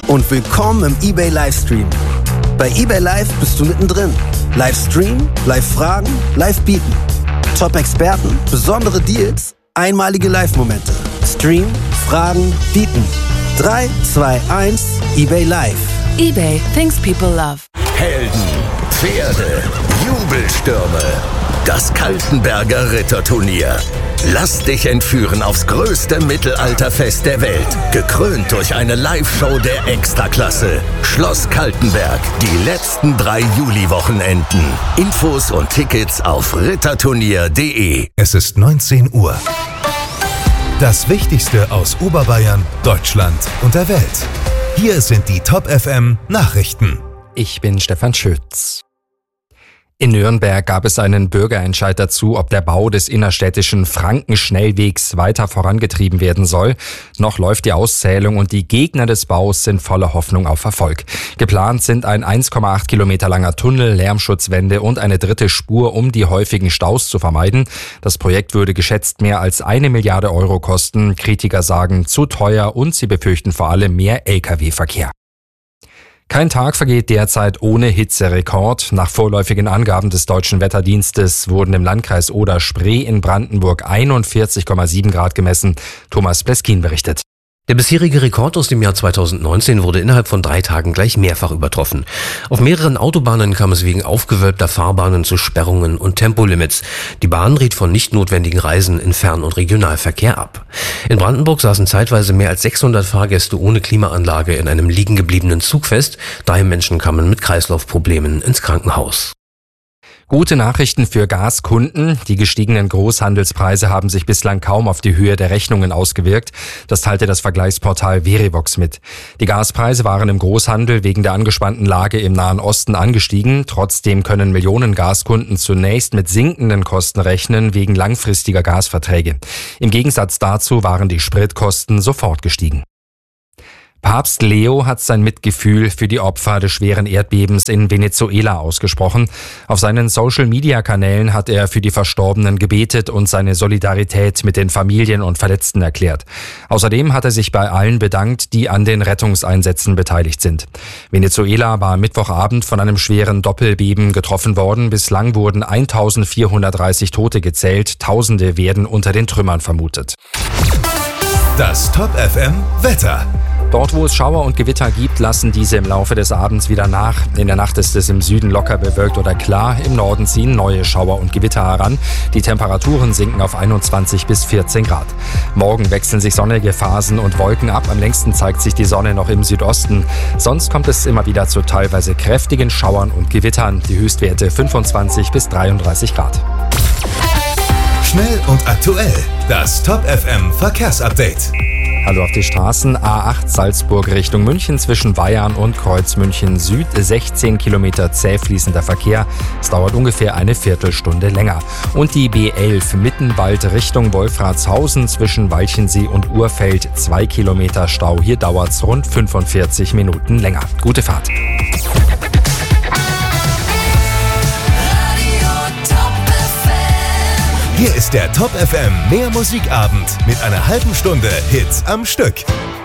und willkommen im eBay Livestream. Bei eBay Live bist du mittendrin. Livestream, Live-Fragen, Live-Bieten. Top-Experten, besondere Deals, einmalige Live-Momente. Stream, Fragen, Bieten. 3, 2, 1, eBay Live. eBay, things people love. Helden, Pferde, Jubelstürme. Das Kaltenberger Ritterturnier. Lass dich entführen aufs größte Mittelalterfest der Welt. Gekrönt durch eine Live-Show der Extraklasse. Schloss Kaltenberg. Die letzten 3 Juli-Wochenenden. Infos und Tickets auf ritterturnier.de. Es ist 19 Uhr. Das Wichtigste aus Oberbayern, Deutschland und der Welt. Hier sind die Top FM Nachrichten. Ich bin Stefan Schütz. In Nürnberg gab es einen Bürgerentscheid dazu, ob der Bau des innerstädtischen Frankenschnellwegs weiter vorangetrieben werden soll. Noch läuft die Auszählung und die Gegner des Baus sind voller Hoffnung auf Erfolg. Geplant sind ein 1,8 Kilometer langer Tunnel, Lärmschutzwände und eine dritte Spur, um die häufigen Staus zu vermeiden. Das Projekt würde geschätzt mehr als 1 Milliarde Euro kosten. Kritiker sagen, zu teuer und sie befürchten vor allem mehr Lkw-Verkehr. Kein Tag vergeht derzeit ohne Hitzerekord. Nach vorläufigen Angaben des Deutschen Wetterdienstes wurden im Landkreis Oder-Spree in Brandenburg 41,7 Grad gemessen. Thomas Pleskin berichtet. Der bisherige Rekord aus dem Jahr 2019 wurde innerhalb von 3 Tagen gleich mehrfach übertroffen. Auf mehreren Autobahnen kam es wegen aufgewölbter Fahrbahnen zu Sperrungen und Tempolimits. Die Bahn riet von nicht notwendigen Reisen in Fern- und Regionalverkehr ab. In Brandenburg saßen zeitweise mehr als 600 Fahrgäste ohne Klimaanlage in einem liegen gebliebenen Zug fest. 3 Menschen kamen mit Kreislaufproblemen ins Krankenhaus. Gute Nachrichten für Gaskunden. Die gestiegenen Großhandelspreise haben sich bislang kaum auf die Höhe der Rechnungen ausgewirkt. Das teilte das Vergleichsportal Verivox mit. Die Gaspreise waren im Großhandel wegen der angespannten Lage im Nahen Osten angestiegen. Trotzdem können Millionen Gaskunden zunächst mit sinkenden Kosten rechnen wegen langfristiger Gasverträge. Im Gegensatz dazu waren die Spritkosten sofort gestiegen. Papst Leo hat sein Mitgefühl für die Opfer des schweren Erdbebens in Venezuela ausgesprochen. Auf seinen Social-Media-Kanälen hat er für die Verstorbenen gebetet und seine Solidarität mit den Familien und Verletzten erklärt. Außerdem hat er sich bei allen bedankt, die an den Rettungseinsätzen beteiligt sind. Venezuela war Mittwochabend von einem schweren Doppelbeben getroffen worden. Bislang wurden 1430 Tote gezählt. Tausende werden unter den Trümmern vermutet. Das Top FM Wetter. Dort, wo es Schauer und Gewitter gibt, lassen diese im Laufe des Abends wieder nach. In der Nacht ist es im Süden locker bewölkt oder klar. Im Norden ziehen neue Schauer und Gewitter heran. Die Temperaturen sinken auf 21 bis 14 Grad. Morgen wechseln sich sonnige Phasen und Wolken ab. Am längsten zeigt sich die Sonne noch im Südosten. Sonst kommt es immer wieder zu teilweise kräftigen Schauern und Gewittern. Die Höchstwerte 25 bis 33 Grad. Schnell und aktuell. Das Top FM Verkehrsupdate. Hallo auf die Straßen. A8 Salzburg Richtung München zwischen Weyarn und Kreuz München Süd. 16 Kilometer zäh fließender Verkehr. Es dauert ungefähr eine Viertelstunde länger. Und die B11 Mittenwald Richtung Wolfratshausen zwischen Walchensee und Urfeld. 2 Kilometer Stau. Hier dauert es rund 45 Minuten länger. Gute Fahrt. Hier ist der Top FM Mehr Musikabend mit einer halben Stunde Hits am Stück.